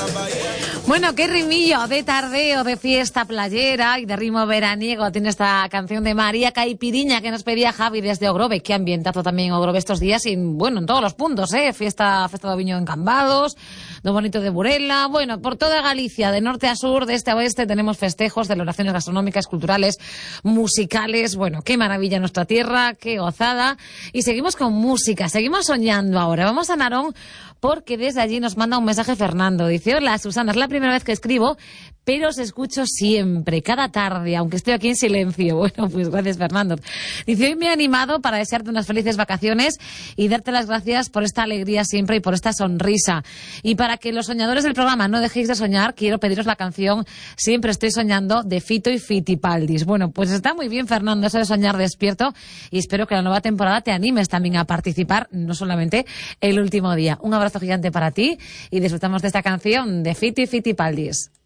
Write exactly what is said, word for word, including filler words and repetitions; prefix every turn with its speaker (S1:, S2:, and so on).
S1: Bueno, qué rimillo de tardeo, de fiesta playera y de ritmo veraniego tiene esta canción de María Caipiriña que nos pedía Javi desde Ogrove. Qué ambientazo también Ogrove estos días y, bueno, en todos los puntos, ¿eh? Fiesta, fiesta de Oviño en Cambados, lo bonito de Burela. Bueno, por toda Galicia, de norte a sur, de este a oeste, tenemos festejos, celebraciones gastronómicas, culturales, musicales. Bueno, qué maravilla nuestra tierra, qué gozada. Y seguimos con música, seguimos soñando ahora. Vamos a Narón porque desde allí nos manda un mensaje Fernando. Dice: hola, Susana, es la primera vez que escribo, pero os escucho siempre, cada tarde, aunque estoy aquí en silencio. Bueno, pues gracias, Fernando. Dice: hoy me he animado para desearte unas felices vacaciones y darte las gracias por esta alegría siempre y por esta sonrisa. Y para que los soñadores del programa no dejéis de soñar, quiero pediros la canción Siempre estoy soñando de Fito y Fitipaldis. Bueno, pues está muy bien, Fernando, eso de soñar despierto, y espero que la nueva temporada te animes también a participar, no solamente el último día. Un abrazo gigante para ti y disfrutamos de esta canción de Fito y Fitipaldis.